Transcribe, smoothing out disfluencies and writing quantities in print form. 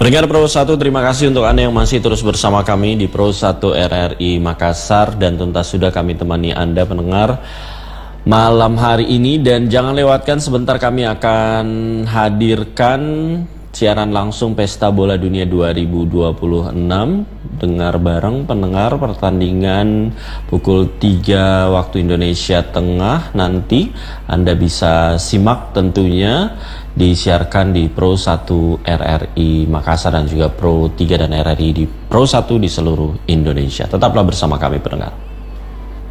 Pendengar Pro 1, terima kasih untuk Anda yang masih terus bersama kami di Pro 1 RRI Makassar. Dan tuntas sudah kami temani Anda pendengar malam hari ini. Dan jangan lewatkan, sebentar kami akan hadirkan siaran langsung Pesta Bola Dunia 2026. Dengar bareng pendengar pertandingan pukul 3 waktu Indonesia Tengah. Nanti Anda bisa simak tentunya disiarkan di Pro 1 RRI Makassar dan juga Pro 3 dan RRI di Pro 1 di seluruh Indonesia. Tetaplah bersama kami pendengar.